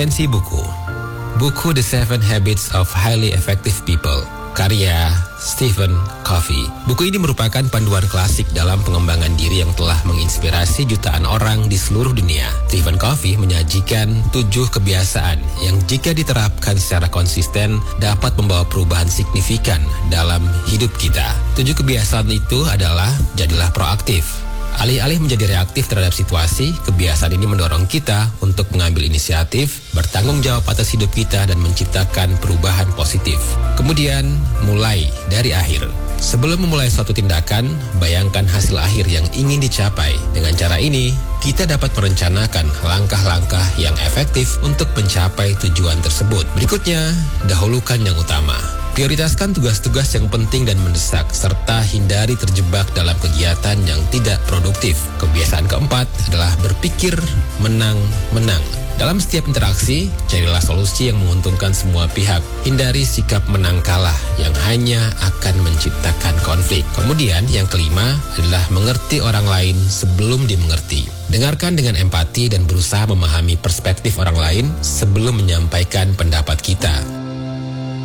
Resensi buku. Buku The 7 Habits of Highly Effective People, karya Stephen Covey. Buku ini merupakan panduan klasik dalam pengembangan diri yang telah menginspirasi jutaan orang di seluruh dunia. Stephen Covey menyajikan 7 kebiasaan yang jika diterapkan secara konsisten dapat membawa perubahan signifikan dalam hidup kita. 7 kebiasaan itu adalah: jadilah proaktif. Alih-alih menjadi reaktif terhadap situasi, kebiasaan ini mendorong kita untuk mengambil inisiatif, bertanggung jawab atas hidup kita, dan menciptakan perubahan positif. Kemudian, mulai dari akhir. Sebelum memulai suatu tindakan, bayangkan hasil akhir yang ingin dicapai. Dengan cara ini, kita dapat merencanakan langkah-langkah yang efektif untuk mencapai tujuan tersebut. Berikutnya, dahulukan yang utama. Prioritaskan tugas-tugas yang penting dan mendesak, serta hindari terjebak dalam kegiatan yang tidak produktif. Kebiasaan keempat adalah berpikir menang-menang. Dalam setiap interaksi, carilah solusi yang menguntungkan semua pihak. Hindari sikap menang kalah yang hanya akan menciptakan konflik. Kemudian, yang kelima adalah mengerti orang lain sebelum dimengerti. Dengarkan dengan empati dan berusaha memahami perspektif orang lain sebelum menyampaikan pendapat kita.